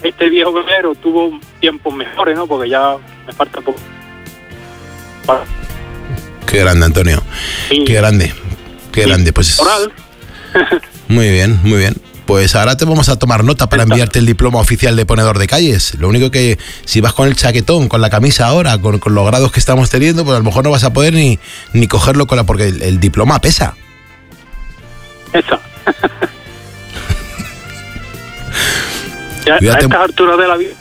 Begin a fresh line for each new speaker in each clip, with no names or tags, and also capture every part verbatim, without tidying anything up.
este viejo velero tuvo tiempos mejores, ¿no? Porque ya me falta poco. Para...
Qué grande, Antonio. Sí. Qué grande. Qué sí. grande. Pues
Oral.
Muy bien, muy bien. Pues ahora te vamos a tomar nota para enviarte el diploma oficial de ponedor de calles. Lo único que si vas con el chaquetón, con la camisa ahora, con, con los grados que estamos teniendo, pues a lo mejor no vas a poder ni, ni cogerlo con la, porque el, el diploma pesa.
Esa. Ya, a estas alturas de la vida.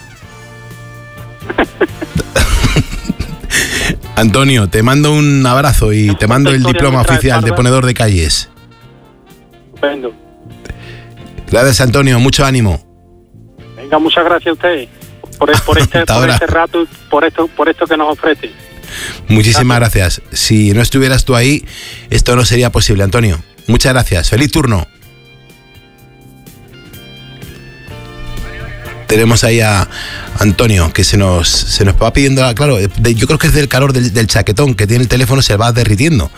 Antonio, te mando un abrazo y te mando el diploma oficial de ponedor de calles.
Estupendo.
Gracias, Antonio, mucho ánimo.
Venga, muchas gracias a ustedes por, por, este, por este rato, por esto, por esto que nos ofrece.
Muchísimas gracias. gracias. Si no estuvieras tú ahí, esto no sería posible, Antonio. Muchas gracias. Feliz turno. Tenemos ahí a Antonio, que se nos se nos va pidiendo, claro, de, yo creo que es del calor del, del chaquetón que tiene el teléfono, se va derritiendo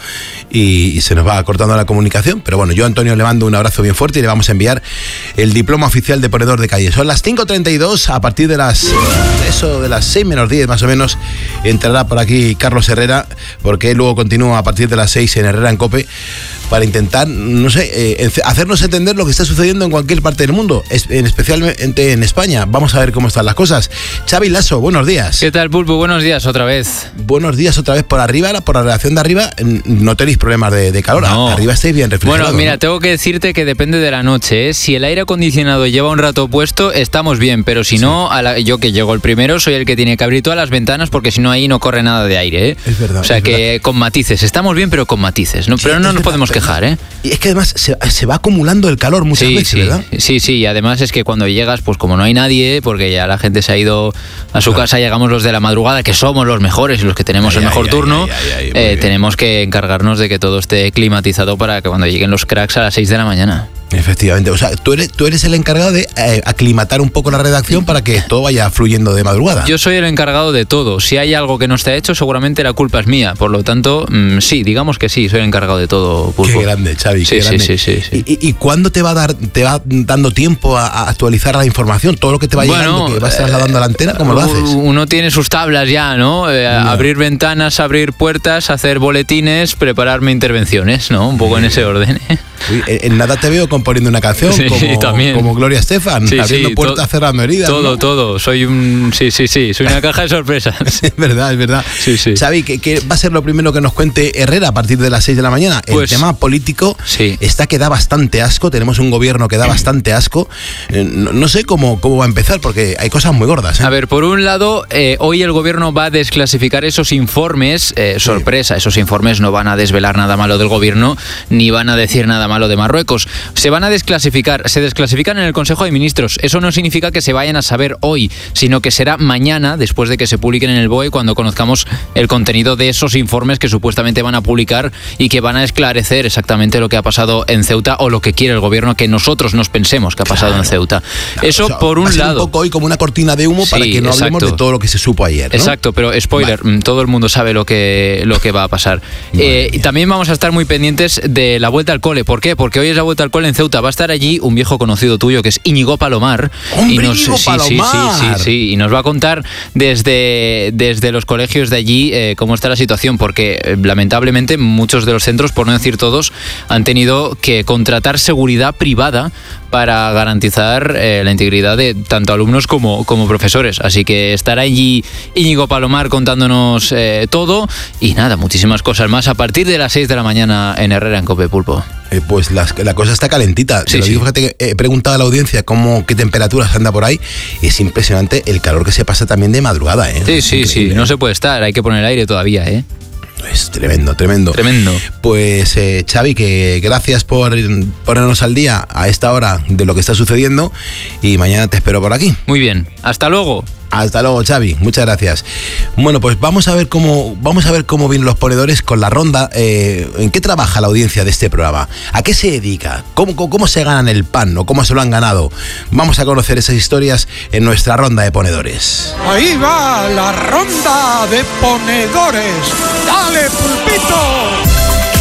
y, y se nos va cortando la comunicación. Pero bueno, yo a Antonio le mando un abrazo bien fuerte y le vamos a enviar el diploma oficial de ponedor de calle. Son las cinco treinta y dos, a partir de las eso de las seis menos diez más o menos, entrará por aquí Carlos Herrera, porque luego continúa a partir de las seis en Herrera en COPE, para intentar, no sé, eh, hacernos entender lo que está sucediendo en cualquier parte del mundo, en especialmente en España. Vamos a ver cómo están las cosas. Xavi Lasso, buenos días.
¿Qué tal, Pulpo? Buenos días otra vez.
Buenos días otra vez por arriba, por la redacción de arriba, no tenéis problemas de, de calor, no. Arriba estáis bien refrigerados.
Bueno, mira,
¿no?
Tengo que decirte que depende de la noche, ¿eh? Si el aire acondicionado lleva un rato puesto, estamos bien, pero si sí. no, a la, yo que llego el primero, soy el que tiene que abrir todas las ventanas, porque si no ahí no corre nada de aire, ¿eh?
Es verdad.
O sea
es
que
verdad.
Con matices, estamos bien, pero con matices, ¿no?
Sí,
pero no nos
verdad,
podemos
pero,
quejar, ¿eh?
Y es que además se, se va acumulando el calor muchas
sí,
veces,
sí,
¿verdad?
Sí, sí, y además es que cuando llegas, pues como no hay nadie, porque ya la gente se ha ido a su
claro.
casa, llegamos los de la madrugada, que somos los mejores y los que tenemos
ay,
el mejor
ay,
turno,
ay, ay, ay,
eh, tenemos que encargarnos de que todo esté climatizado para que cuando lleguen los cracks a las seis de la mañana.
Efectivamente, o sea, tú eres, tú eres el encargado de eh, aclimatar un poco la redacción para que todo vaya fluyendo de madrugada.
Yo soy el encargado de todo. Si hay algo que no está hecho, seguramente la culpa es mía. Por lo tanto, mmm, sí, digamos que sí, soy el encargado de todo, Pulpo.
Qué grande, Xavi,
sí,
qué grande.
Sí, sí, sí, sí.
¿Y, y cuándo te va a dar, te va dando tiempo a, a actualizar la información? Todo lo que te va
bueno,
llegando, que vas trasladando
eh,
a la antena, ¿cómo lo haces?
Uno tiene sus tablas ya, ¿no? Eh, no. Abrir ventanas, abrir puertas, hacer boletines, prepararme intervenciones, ¿no? Un poco en ese orden, ¿eh?
Uy, en nada te veo componiendo una canción, sí, como,
también.
como Gloria Estefan,
sí,
abriendo
sí,
puertas,
to-
cerrando heridas.
Todo,
¿no?
todo. Soy un... Sí, sí, sí. Soy una caja de sorpresas.
Es verdad, es verdad.
Sí, sí.
Xavi, ¿qué, ¿qué va a ser lo primero que nos cuente Herrera a partir de las seis de la mañana?
Pues,
el tema político
sí.
está que da bastante asco. Tenemos un gobierno que da bastante asco. Eh, no, no sé cómo, cómo va a empezar, porque hay cosas muy gordas, ¿eh?
A ver, por un lado, eh, hoy el gobierno va a desclasificar esos informes. Eh, sorpresa, sí. Esos informes no van a desvelar nada malo del gobierno, ni van a decir nada malo de Marruecos. Se van a desclasificar, se desclasifican en el Consejo de Ministros. Eso no significa que se vayan a saber hoy, sino que será mañana, después de que se publiquen en el B O E, cuando conozcamos el contenido de esos informes que supuestamente van a publicar y que van a esclarecer exactamente lo que ha pasado en Ceuta, o lo que quiere el gobierno que nosotros nos pensemos que ha pasado claro, en Ceuta.
Claro,
Eso, o sea,
va
por un
a ser
lado.
un poco hoy como una cortina de humo, sí, para que no
exacto.
hablemos de todo lo que se supo ayer, ¿no?
Exacto, pero spoiler, vale. Todo el mundo sabe lo que, lo que va a pasar. Eh, y también vamos a estar muy pendientes de la vuelta al cole. ¿Por qué? Porque hoy es la vuelta al cole en Ceuta. Va a estar allí un viejo conocido tuyo que es Íñigo Palomar.
¡Hombre,
y nos,
Íñigo
sí,
Palomar!
Sí, sí, sí, sí, y nos va a contar desde, desde los colegios de allí eh, cómo está la situación, porque eh, lamentablemente muchos de los centros, por no decir todos, han tenido que contratar seguridad privada para garantizar eh, la integridad de tanto alumnos como, como profesores. Así que estará allí Íñigo Palomar contándonos eh, todo y nada, muchísimas cosas más a partir de las seis de la mañana en Herrera en COPE, Pulpo.
Eh, pues la, la cosa está calentita.
Sí,
Te lo digo,
sí.
fíjate que he preguntado a la audiencia cómo, qué temperaturas anda por ahí. Es impresionante el calor que se pasa también de madrugada, ¿eh?
Sí, sí, sí, no se puede estar, hay que poner aire todavía, ¿eh?
Es tremendo, tremendo.
Tremendo.
Pues eh, Xavi, que gracias por ponernos al día a esta hora de lo que está sucediendo y mañana te espero por aquí.
Muy bien, hasta luego.
Hasta luego, Xavi, muchas gracias. Bueno, pues vamos a ver cómo vamos a ver cómo vienen los ponedores con la ronda. Eh, ¿En qué trabaja la audiencia de este programa? ¿A qué se dedica? ¿Cómo, cómo, cómo se ganan el pan o cómo se lo han ganado? Vamos a conocer esas historias en nuestra ronda de ponedores.
Ahí va la ronda de ponedores. ¡Dale, Pulpito!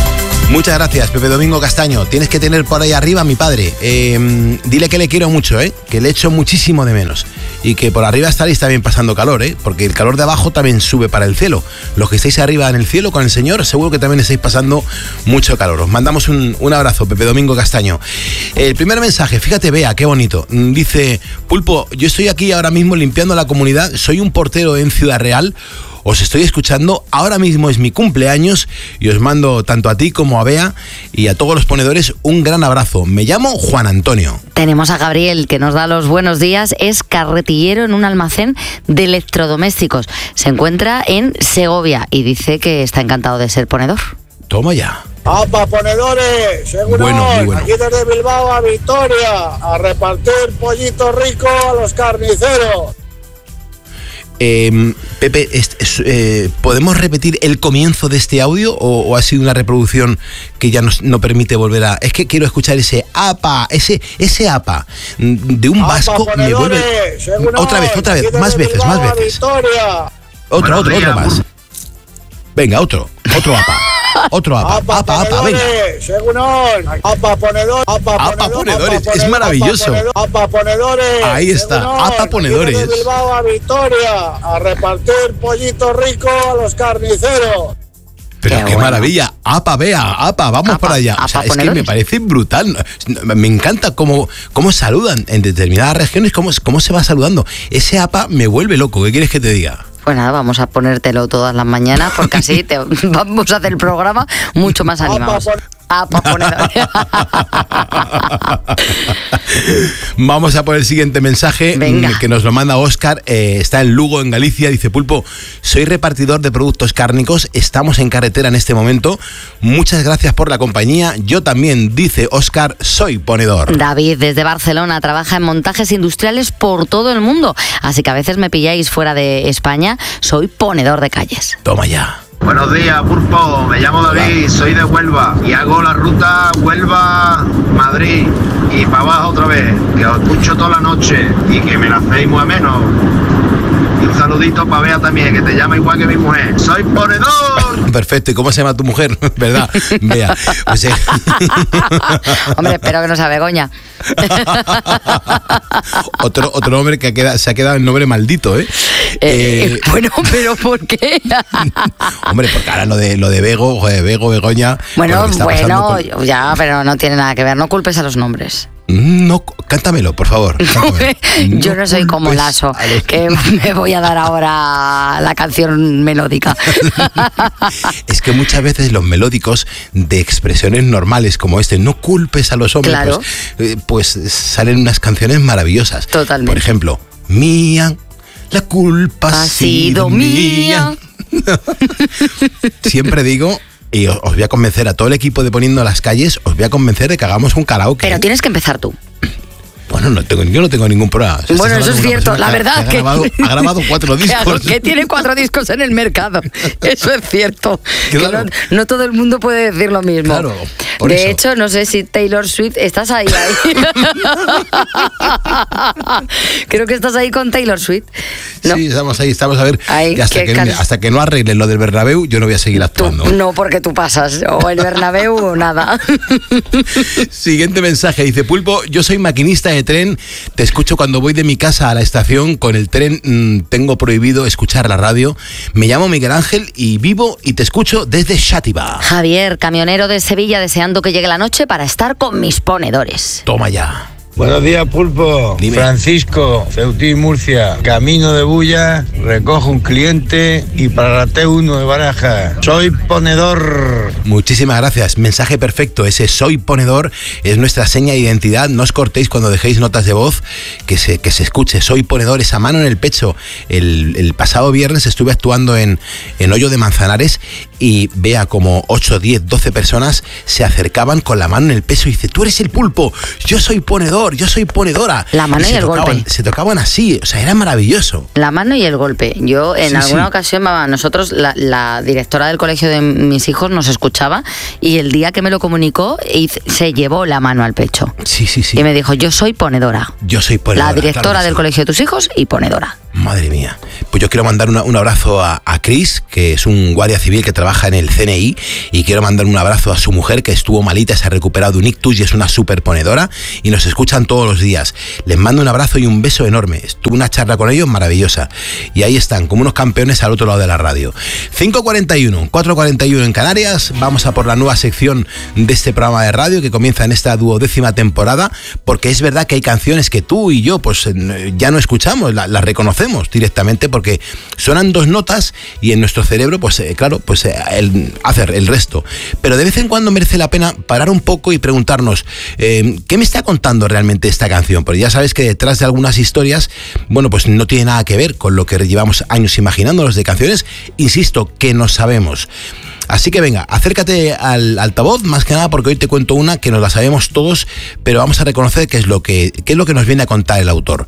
Muchas gracias, Pepe Domingo Castaño. Tienes que tener por ahí arriba a mi padre. Eh, dile que le quiero mucho, ¿eh? Que le echo muchísimo de menos. Y que por arriba estaréis también pasando calor, ¿eh? Porque el calor de abajo también sube para el cielo. Los que estáis arriba en el cielo con el Señor, seguro que también estáis pasando mucho calor. Os mandamos un, un abrazo, Pepe Domingo Castaño. El primer mensaje, fíjate, Bea, qué bonito. Dice, Pulpo, yo estoy aquí ahora mismo limpiando la comunidad, soy un portero en Ciudad Real. Os estoy escuchando, ahora mismo es mi cumpleaños y os mando tanto a ti como a Bea y a todos los ponedores un gran abrazo. Me llamo Juan Antonio.
Tenemos a Gabriel, que nos da los buenos días, es carretillero en un almacén de electrodomésticos. Se encuentra en Segovia y dice que está encantado de ser ponedor.
Toma ya.
¡Apa, ponedores! Seguro,
bueno, muy bueno.
Aquí desde Bilbao a Victoria, a repartir pollito rico a los carniceros.
Eh, Pepe, es, es, eh, ¿podemos repetir el comienzo de este audio o, o ha sido una reproducción que ya nos, no permite volver a...? Es que quiero escuchar ese apa, ese ese apa de un vasco. Me vuelve... Otra vez, otra vez, más veces, más veces. Otro, otro, otro más. Venga, otro, otro apa. Otro apa, apa, apa, apa, venga.
Apa ponedor, apa,
apa ponedores, es maravilloso.
Apa ponedores.
Ahí está, apa ponedores.
De Bilbao a Victoria, a repartir pollito rico a los carniceros.
Pero qué, qué bueno. Maravilla, apa, Bea, apa, vamos apa, para allá. O sea, es que me parece brutal. Me encanta cómo, cómo saludan en determinadas regiones, cómo, cómo se va saludando. Ese apa me vuelve loco, ¿qué quieres que te diga?
Pues nada, vamos a ponértelo todas las mañanas porque así te, vamos a hacer el programa mucho más animados. Ah, para poner.
Vamos a por el siguiente mensaje. Venga. Que nos lo manda Óscar. Eh, está en Lugo, en Galicia. Dice, Pulpo, soy repartidor de productos cárnicos. Estamos en carretera en este momento. Muchas gracias por la compañía. Yo también, dice Óscar, soy ponedor.
David, desde Barcelona, trabaja en montajes industriales por todo el mundo. Así que a veces me pilláis fuera de España. Soy ponedor de calles.
Toma ya.
Buenos días, Pulpo. Me llamo David, soy de Huelva y hago la ruta Huelva-Madrid y para abajo otra vez, que os escucho toda la noche y que me la hacéis muy ameno. Y un saludito para Bea también, que te llama igual que mi mujer. ¡Soy ponedor!
Perfecto. ¿Y cómo se llama tu mujer? ¿Verdad? Bea. O sea...
Hombre, espero que no sea Begoña.
otro, otro nombre que ha quedado, se ha quedado el nombre maldito, ¿eh?
eh, eh bueno, pero ¿por qué?
Hombre, porque ahora lo de lo de Bego, joder, Bego, Begoña...
Bueno, bueno, con... ya, pero no tiene nada que ver. No culpes a los nombres.
No, cántamelo, por favor. Cántamelo.
Yo no soy como Lasso, que me voy a dar ahora la canción melódica.
Es que muchas veces los melódicos de expresiones normales como este, no culpes a los hombres, claro. pues, pues salen unas canciones maravillosas.
Totalmente.
Por ejemplo, mía, la culpa ha sido mía. mía. Siempre digo... Y os voy a convencer a todo el equipo de Poniendo las Calles, os voy a convencer de que hagamos un karaoke.
Pero tienes que empezar tú.
Bueno, no tengo, yo no tengo ningún problema.
O sea, bueno, eso es cierto, la verdad
que... Ha grabado, ha grabado cuatro discos.
Claro, que tiene cuatro discos en el mercado. Eso es cierto. Claro. Que no, no todo el mundo puede decir lo mismo.
Claro, por
de
eso.
hecho, no sé si Taylor Swift, estás ahí, ahí. Creo que estás ahí con Taylor Swift. ¿No?
Sí, estamos ahí, estamos a ver.
Ahí,
que hasta, que,
can...
hasta que no arreglen lo del Bernabéu, yo no voy a seguir actuando.
Tú, no, porque tú pasas. O el Bernabéu o nada.
Siguiente mensaje, dice, Pulpo, yo soy maquinista de tren. Te escucho cuando voy de mi casa a la estación. Con el tren mmm, tengo prohibido escuchar la radio. Me llamo Miguel Ángel y vivo y te escucho desde Xàtiva.
Javier, camionero de Sevilla, deseando que llegue la noche para estar con mis ponedores.
Toma ya.
Buenos días, Pulpo. Dime. Francisco, Ceutí, Murcia. Camino de Bulla, recojo un cliente y para la T uno de Baraja. Soy ponedor.
Muchísimas gracias. Mensaje perfecto. Ese soy ponedor es nuestra seña de identidad. No os cortéis cuando dejéis notas de voz. Que se, que se escuche. Soy ponedor. Esa mano en el pecho. El, el pasado viernes estuve actuando en, en Hoyo de Manzanares y vea como ocho, diez, doce personas se acercaban con la mano en el pecho y dice, tú eres el Pulpo. Yo soy ponedor. Yo soy ponedora.
La mano y, y el
tocaban,
golpe.
Se tocaban así, o sea, era maravilloso.
La mano y el golpe. Yo en
sí,
alguna
sí.
ocasión, mamá, nosotros, la, la directora del colegio de mis hijos nos escuchaba y el día que me lo comunicó se llevó la mano al pecho.
Sí, sí, sí.
Y me dijo, yo soy ponedora.
Yo soy ponedora.
La directora
claro
del
sí.
colegio de tus hijos y ponedora.
Madre mía. Pues yo quiero mandar una, un abrazo a, a Chris, que es un guardia civil que trabaja en el C N I, y quiero mandar un abrazo a su mujer, que estuvo malita, se ha recuperado de un ictus y es una súper ponedora, y nos escuchan todos los días. Les mando un abrazo y un beso enorme. Tuve una charla con ellos maravillosa. Y ahí están, como unos campeones al otro lado de la radio. cinco cuarenta y uno, cuatro cuarenta y uno en Canarias. Vamos a por la nueva sección de este programa de radio que comienza en esta duodécima temporada, porque es verdad que hay canciones que tú y yo pues ya no escuchamos, las la reconocemos directamente porque suenan dos notas y en nuestro cerebro pues eh, claro, pues eh, el, hacer el resto. Pero de vez en cuando merece la pena parar un poco y preguntarnos eh, ¿qué me está contando realmente esta canción? Porque ya sabes que detrás de algunas historias, bueno, pues no tiene nada que ver con lo que llevamos años imaginándonos de canciones, insisto, que no sabemos. Así que venga, acércate al altavoz, más que nada porque hoy te cuento una que nos la sabemos todos, pero vamos a reconocer qué es lo que, qué es lo que nos viene a contar el autor.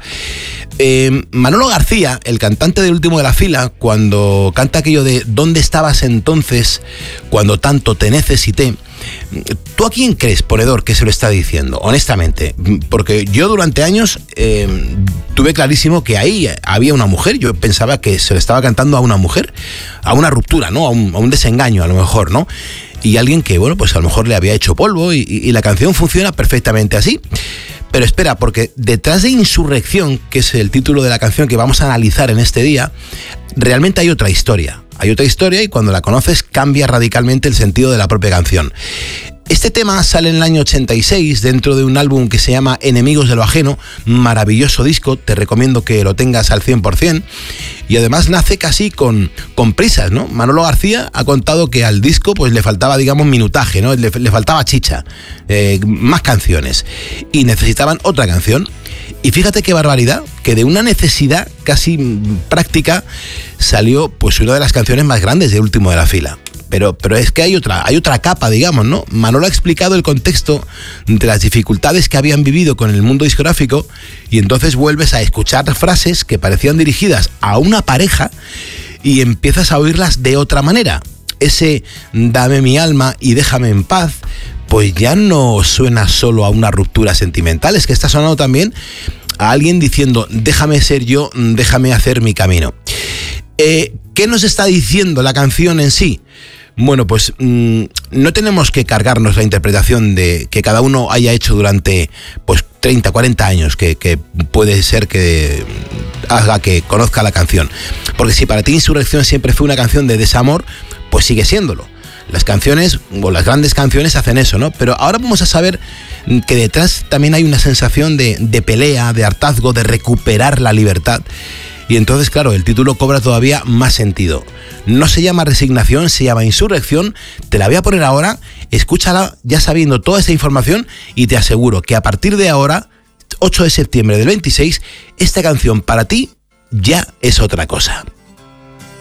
Eh, Manolo García, el cantante del Último de la Fila, cuando canta aquello de ¿dónde estabas entonces cuando tanto te necesité? ¿Tú a quién crees, ponedor, que se lo está diciendo? Honestamente, porque yo durante años eh, tuve clarísimo que ahí había una mujer. Yo pensaba que se le estaba cantando a una mujer, a una ruptura, ¿no? A un, a un desengaño, a lo mejor, ¿no? Y alguien que, bueno, pues a lo mejor le había hecho polvo y, y, y la canción funciona perfectamente así. Pero espera, porque detrás de Insurrección, que es el título de la canción que vamos a analizar en este día, realmente hay otra historia. Hay otra historia y cuando la conoces cambia radicalmente el sentido de la propia canción. Este tema sale en el año ochenta y seis dentro de un álbum que se llama Enemigos de lo Ajeno, maravilloso disco, te recomiendo que lo tengas al cien por ciento, y además nace casi con, con prisas, ¿no? Manolo García ha contado que al disco pues le faltaba, digamos, minutaje, ¿no? Le, le faltaba chicha, eh, más canciones, y necesitaban otra canción. Y fíjate qué barbaridad, que de una necesidad casi práctica salió pues una de las canciones más grandes de Último de la Fila. Pero, pero es que hay otra, hay otra capa, digamos, ¿no? Manolo ha explicado el contexto de las dificultades que habían vivido con el mundo discográfico y entonces vuelves a escuchar frases que parecían dirigidas a una pareja y empiezas a oírlas de otra manera. Ese dame mi alma y déjame en paz, pues ya no suena solo a una ruptura sentimental, es que está sonando también a alguien diciendo déjame ser yo, déjame hacer mi camino. Eh, ¿Qué nos está diciendo la canción en sí? Bueno, pues mmm, no tenemos que cargarnos la interpretación de que cada uno haya hecho durante pues treinta, cuarenta años, que, que puede ser que haga que conozca la canción. Porque si para ti Insurrección siempre fue una canción de desamor, pues sigue siéndolo. Las canciones, o las grandes canciones hacen eso, ¿no? Pero ahora vamos a saber que detrás también hay una sensación de, de pelea, de hartazgo, de recuperar la libertad. Y entonces, claro, el título cobra todavía más sentido. No se llama Resignación, se llama Insurrección. Te la voy a poner ahora, escúchala ya sabiendo toda esta información y te aseguro que a partir de ahora, ocho de septiembre del veintiséis, esta canción para ti ya es otra cosa.